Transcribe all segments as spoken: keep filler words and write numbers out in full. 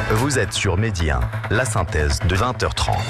Vous êtes sur Medi un, la synthèse de vingt heures trente.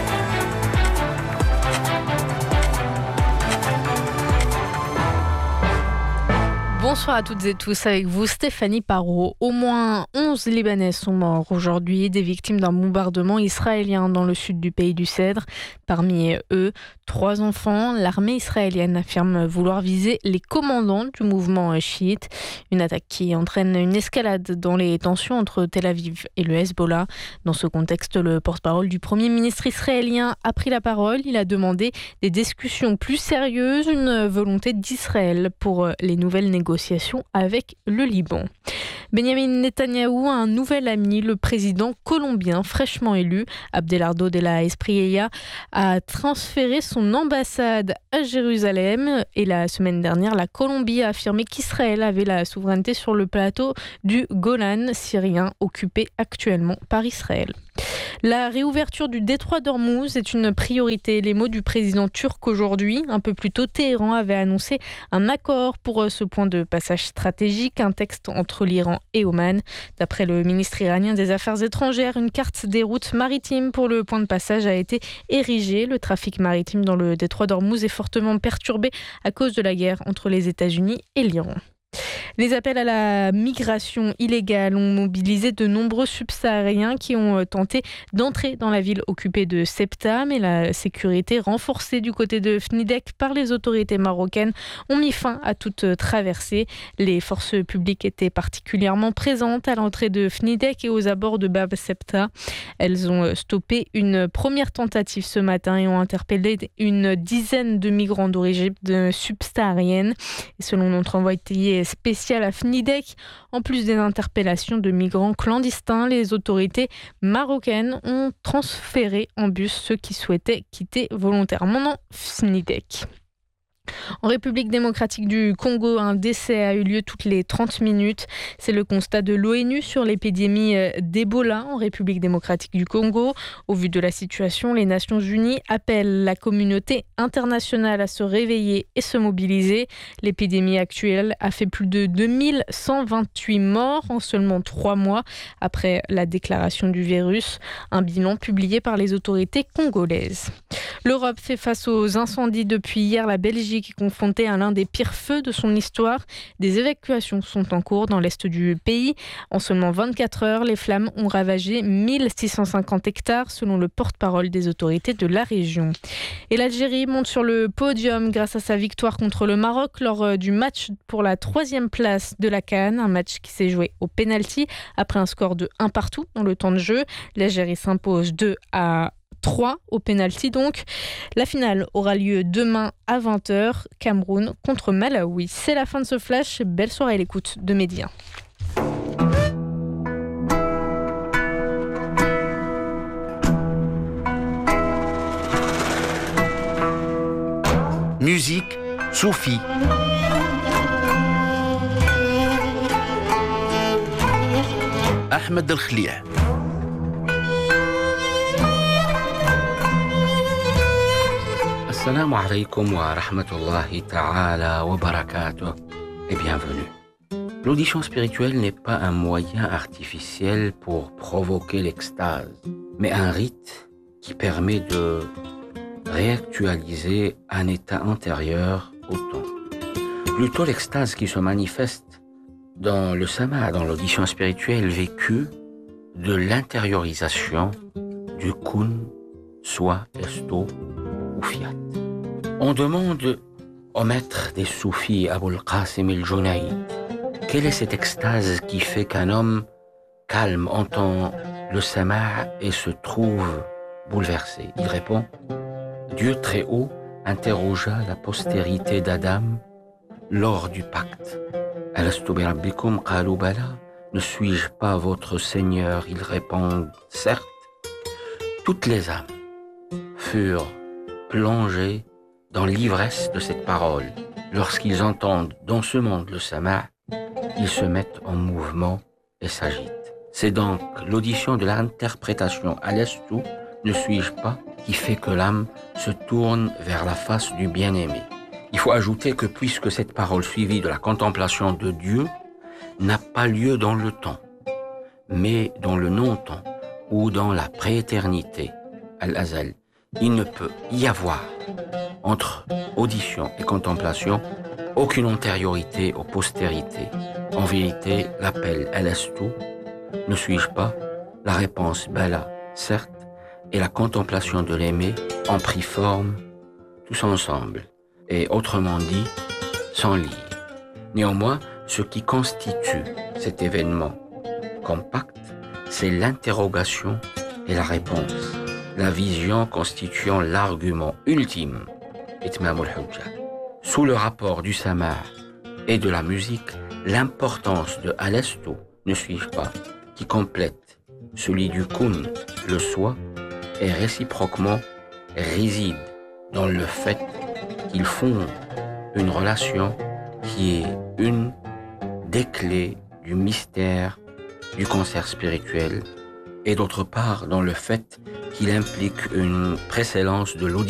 Bonsoir à toutes et tous, avec vous Stéphanie Parot. Au moins onze Libanais sont morts aujourd'hui, des victimes d'un bombardement israélien dans le sud du pays du Cèdre. Parmi eux, trois enfants. L'armée israélienne affirme vouloir viser les commandants du mouvement chiite. Une attaque qui entraîne une escalade dans les tensions entre Tel Aviv et le Hezbollah. Dans ce contexte, le porte-parole du Premier ministre israélien a pris la parole. Il a demandé des discussions plus sérieuses, une volonté d'Israël pour les nouvelles négociations avec le Liban. Benjamin Netanyahou a un nouvel ami, le président colombien fraîchement élu. Abelardo de la Espriella a transféré son ambassade à Jérusalem et la semaine dernière, la Colombie a affirmé qu'Israël avait la souveraineté sur le plateau du Golan syrien occupé actuellement par Israël. La réouverture du détroit d'Ormuz est une priorité. Les mots du président turc aujourd'hui. Un peu plus tôt, Téhéran avait annoncé un accord pour ce point de passage stratégique, un texte entre l'Iran et Oman. D'après le ministre iranien des Affaires étrangères, une carte des routes maritimes pour le point de passage a été érigée. Le trafic maritime dans le détroit d'Ormuz est fortement perturbé à cause de la guerre entre les États-Unis et l'Iran. Les appels à la migration illégale ont mobilisé de nombreux subsahariens qui ont tenté d'entrer dans la ville occupée de Ceuta, mais la sécurité renforcée du côté de Fnidek par les autorités marocaines ont mis fin à toute traversée. Les forces publiques étaient particulièrement présentes à l'entrée de Fnidek et aux abords de Bab Ceuta. Elles ont stoppé une première tentative ce matin et ont interpellé une dizaine de migrants d'origine subsaharienne. Et selon notre envoyé spécial à Fnidek, en plus des interpellations de migrants clandestins, les autorités marocaines ont transféré en bus ceux qui souhaitaient quitter volontairement Fnidek. En République démocratique du Congo, un décès a eu lieu toutes les trente minutes. C'est le constat de l'ONU sur l'épidémie d'Ebola en République démocratique du Congo. Au vu de la situation, les Nations Unies appellent la communauté internationale à se réveiller et se mobiliser. L'épidémie actuelle a fait plus de deux mille cent vingt-huit morts en seulement trois mois après la déclaration du virus. Un bilan publié par les autorités congolaises. L'Europe fait face aux incendies depuis hier. La Belgique est confrontée à l'un des pires feux de son histoire. Des évacuations sont en cours dans l'est du pays. En seulement vingt-quatre heures, les flammes ont ravagé mille six cent cinquante hectares selon le porte-parole des autorités de la région. Et l'Algérie monte sur le podium grâce à sa victoire contre le Maroc lors du match pour la troisième place de la CAN. Un match qui s'est joué au pénalty après un score de un partout dans le temps de jeu. L'Algérie s'impose deux à trois au pénalty donc. La finale aura lieu demain à vingt heures, Cameroun contre Malawi. C'est la fin de ce flash. Belle soirée à l'écoute de Medi un. Musique, Soufi. Ahmed El-Khlia. Assalamu alaikum wa rahmatullahi ta'ala wa barakatuh et bienvenue. L'audition spirituelle n'est pas un moyen artificiel pour provoquer l'extase, mais un rite qui permet de réactualiser un état antérieur au temps. Plutôt l'extase qui se manifeste dans le sama, dans l'audition spirituelle vécue de l'intériorisation du kun, soit esto ou fiat. On demande au maître des soufis, Abul Qasim el-Junayd, quelle est cette extase qui fait qu'un homme calme entend le sama' et se trouve bouleversé. Il répond, Dieu très haut interrogea la postérité d'Adam lors du pacte. Alastu bi rabbikum qalu bala, ne suis-je pas votre Seigneur? Ils répondent, certes. Toutes les âmes furent plongés dans l'ivresse de cette parole. Lorsqu'ils entendent dans ce monde le sama', ils se mettent en mouvement et s'agitent. C'est donc l'audition de l'interprétation Alastu, ne suis-je pas, qui fait que l'âme se tourne vers la face du bien-aimé. Il faut ajouter que puisque cette parole suivie de la contemplation de Dieu n'a pas lieu dans le temps, mais dans le non-temps ou dans la prééternité, al-azal, il ne peut y avoir entre audition et contemplation aucune antériorité ou postérité. En vérité, l'appel alastu, ne suis-je pas? La réponse bala, certes, et la contemplation de l'aimé ont pris forme tous ensemble, et autrement dit, sans lire. Néanmoins, ce qui constitue cet événement compact, c'est l'interrogation et la réponse, la vision constituant l'argument ultime, itmamul hujja. Sous le rapport du sama' et de la musique, l'importance de alastu, ne suis-je pas, qui complète celui du kun, le soi, et réciproquement réside dans le fait qu'ils font une relation qui est une des clés du mystère du concert spirituel, et d'autre part dans le fait qu'il implique une précédence de l'audition